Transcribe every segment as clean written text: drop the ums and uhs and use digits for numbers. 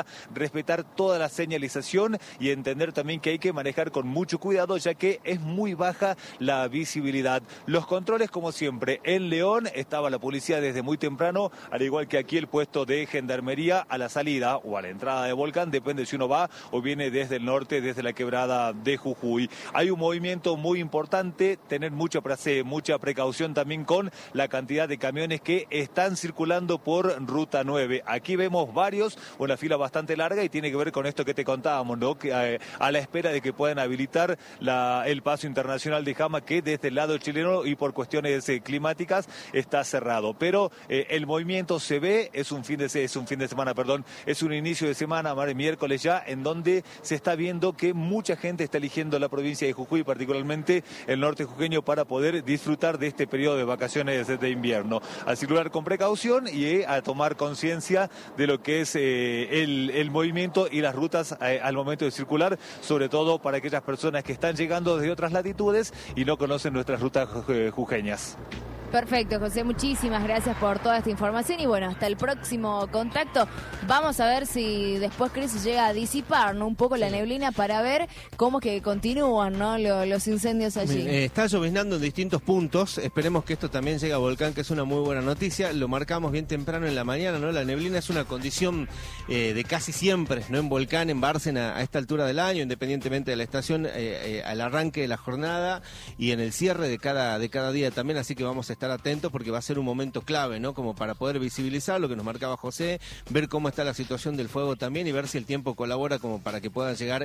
Gendarmería, respetar toda la señalización y entender también que hay que manejar con mucho cuidado, ya que es muy baja la visibilidad. Los controles, como siempre, en León estaba la policía desde muy temprano, al igual que aquí el puesto de Gendarmería a la salida o a la entrada de Volcán, depende si uno va o viene desde el norte, desde la quebrada de Jujuy. Hay un movimiento muy importante, tener mucha precaución también con la cantidad de camiones que están circulando por Ruta 9. Aquí vemos varios, una fila bastante larga y tiene que ver con esto que te contábamos, ¿no? Que a la espera de que puedan habilitar el paso internacional de Jama, que desde el lado chileno y por cuestiones climáticas está cerrado. Pero el movimiento se ve, es un inicio de semana, miércoles ya, en donde se está viendo que mucha gente está eligiendo la provincia de Jujuy, particularmente el norte jujeño, para poder disfrutar de este periodo de vacaciones de invierno. A circular con precaución y a tomar conciencia de lo que es el movimiento y las rutas al momento de circular, sobre todo para aquellas personas que están llegando desde otras latitudes y no conocen nuestras rutas jujeñas. Perfecto, José, muchísimas gracias por toda esta información y bueno, hasta el próximo contacto. Vamos a ver si después Cris llega a disipar, ¿no? Un poco la neblina para ver cómo que continúan, ¿no? los incendios allí. Está lloviznando en distintos puntos, esperemos que esto también llegue a Volcán, que es una muy buena noticia. Lo marcamos bien temprano en la mañana, ¿no? La neblina es una condición de casi siempre, ¿no? En Volcán, en Bárcena, a esta altura del año, independientemente de la estación, al arranque de la jornada y en el cierre de cada día también, así que vamos a estar atentos porque va a ser un momento clave, ¿no? Como para poder visibilizar lo que nos marcaba José, ver cómo está la situación del fuego también y ver si el tiempo colabora como para que pueda llegar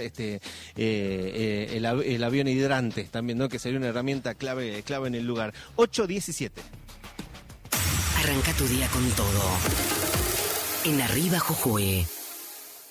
el avión hidrante también, ¿no? Que sería una herramienta clave en el lugar. 8:17. Arranca tu día con todo. En Arriba Jujuy.